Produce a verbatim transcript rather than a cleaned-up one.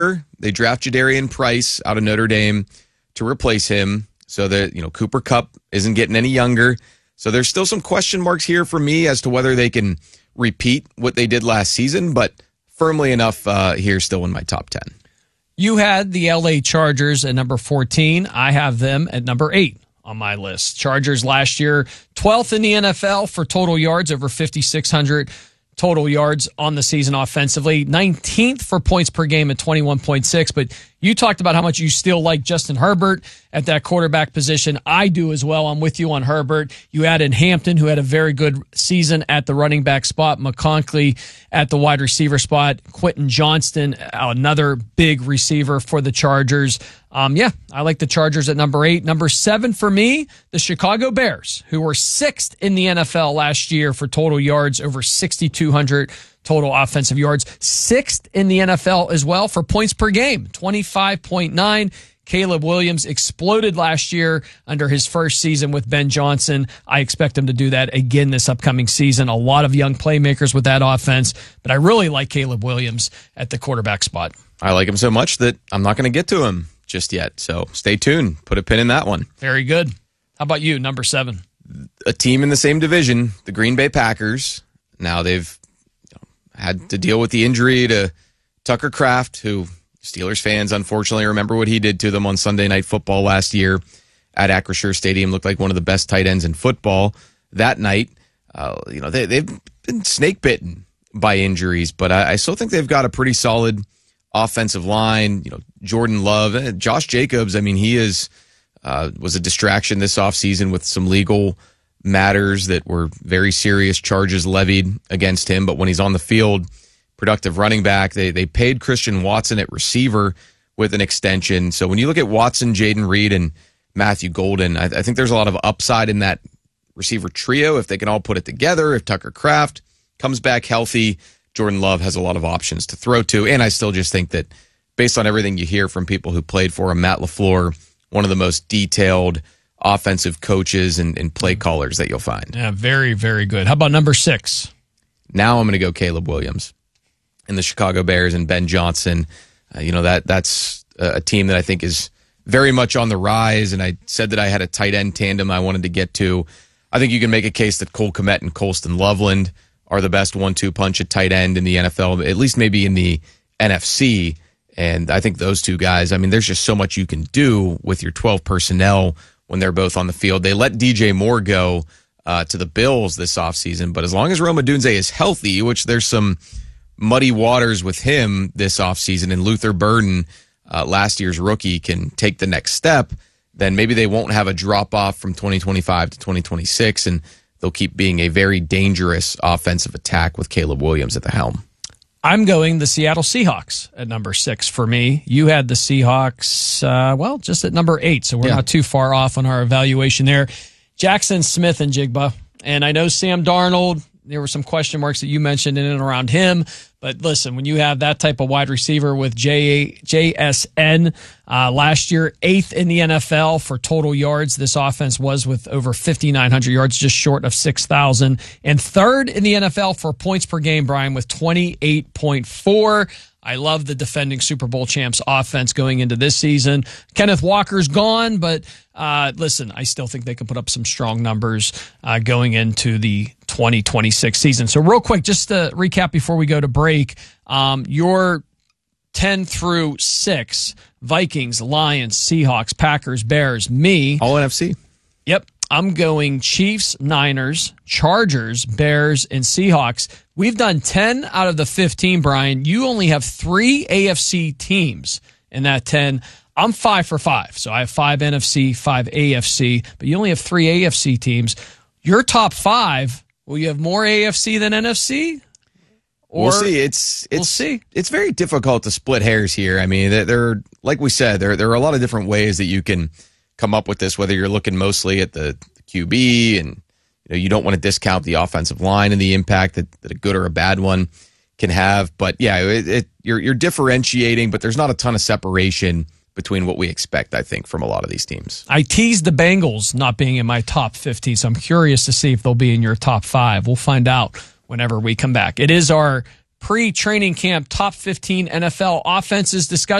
They draft Jadarian Price out of Notre Dame to replace him so that, you know, Cooper Kupp isn't getting any younger. So there's still some question marks here for me as to whether they can repeat what they did last season, but firmly enough uh, here still in my top ten. You had the L A Chargers at number fourteen. I have them at number eight on my list. Chargers last year, twelfth in the N F L for total yards, over fifty-six hundred total yards on the season offensively. nineteenth for points per game at twenty-one point six. But you talked about how much you still like Justin Herbert at that quarterback position. I do as well. I'm with you on Herbert. You added Hampton, who had a very good season at the running back spot. McConkey at the wide receiver spot. Quentin Johnston, another big receiver for the Chargers. Um, yeah, I like the Chargers at number eight. Number seven for me, the Chicago Bears, who were sixth in the N F L last year for total yards, over sixty-two hundred total offensive yards. Sixth in the N F L as well for points per game, twenty-five point nine. Caleb Williams exploded last year under his first season with Ben Johnson. I expect him to do that again this upcoming season. A lot of young playmakers with that offense, but I really like Caleb Williams at the quarterback spot. I like him so much that I'm not going to get to him just yet. So stay tuned. Put a pin in that one. Very good. How about you, number seven? A team in the same division, the Green Bay Packers. Now they've you know, had to deal with the injury to Tucker Kraft, who Steelers fans unfortunately remember what he did to them on Sunday Night Football last year at Acrisure Stadium. Looked like one of the best tight ends in football that night. Uh, you know they, they've been snake bitten by injuries, but I, I still think they've got a pretty solid offensive line. You know, Jordan Love, Josh Jacobs. I mean, he is uh, was a distraction this offseason with some legal matters that were very serious charges levied against him. But when he's on the field, productive running back. They they paid Christian Watson at receiver with an extension. So when you look at Watson, Jaden Reed, and Matthew Golden, I, I think there's a lot of upside in that receiver trio if they can all put it together. If Tucker Kraft comes back healthy, Jordan Love has a lot of options to throw to. And I still just think that based on everything you hear from people who played for him, Matt LaFleur, one of the most detailed offensive coaches and, and play callers that you'll find. Yeah, very, very good. How about number six? Now I'm going to go Caleb Williams and the Chicago Bears and Ben Johnson. Uh, you know, that that's a team that I think is very much on the rise. And I said that I had a tight end tandem I wanted to get to. I think you can make a case that Cole Kmet and Colston Loveland are the best one two punch at tight end in the N F L, at least maybe in the N F C. And I think those two guys, I mean, there's just so much you can do with your twelve personnel when they're both on the field. They let D J Moore go uh, to the Bills this offseason, but as long as Rome Odunze is healthy, which there's some muddy waters with him this offseason, and Luther Burden, uh, last year's rookie, can take the next step, then maybe they won't have a drop-off from twenty twenty-five to twenty twenty-six, and they'll keep being a very dangerous offensive attack with Caleb Williams at the helm. I'm going the Seattle Seahawks at number six for me. You had the Seahawks, uh, well, just at number eight, so we're yeah. not too far off on our evaluation there. Jackson Smith and Jigba, and I know Sam Darnold, there were some question marks that you mentioned in and around him. But listen, when you have that type of wide receiver with J S N uh, last year, eighth in the N F L for total yards, this offense was with over fifty-nine hundred yards, just short of six thousand. And third in the N F L for points per game, Brian, with twenty-eight point four. I love the defending Super Bowl champs offense going into this season. Kenneth Walker's gone, but uh, listen, I still think they can put up some strong numbers uh, going into the twenty twenty-six season. So real quick, just to recap before we go to break, um, your ten through six, Vikings, Lions, Seahawks, Packers, Bears, me. All N F C. Yep. I'm going Chiefs, Niners, Chargers, Bears, and Seahawks. We've done ten out of the fifteen, Brian. You only have three A F C teams in that ten. I'm five for five. So I have five N F C, five A F C, but you only have three A F C teams. Your top five, will you have more A F C than N F C? Or we'll see. It's it's we'll see. It's very difficult to split hairs here. I mean, there, there like we said, there there are a lot of different ways that you can come up with this, whether you're looking mostly at the, the Q B and you know you don't want to discount the offensive line and the impact that, that a good or a bad one can have. But yeah, it, it, you're you're differentiating, but there's not a ton of separation between what we expect, I think, from a lot of these teams. I teased the Bengals not being in my top fifteen, so I'm curious to see if they'll be in your top five. We'll find out whenever we come back. It is our pre-training camp top fifteen N F L offenses discussion.